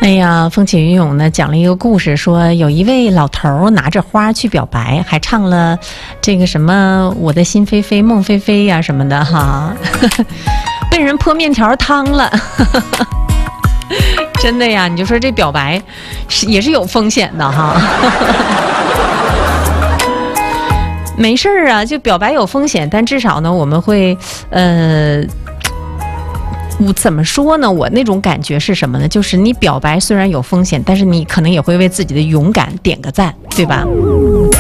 哎呀，风起云涌呢，讲了一个故事，说有一位老头拿着花去表白，还唱了这个什么我的心飞飞梦飞飞呀什么的哈，被人泼面条汤了。真的呀，你就说这表白也是有风险的哈。没事儿啊，就表白有风险，但至少呢，我们会我怎么说呢？我那种感觉是什么呢？就是你表白虽然有风险，但是你可能也会为自己的勇敢点个赞，对吧？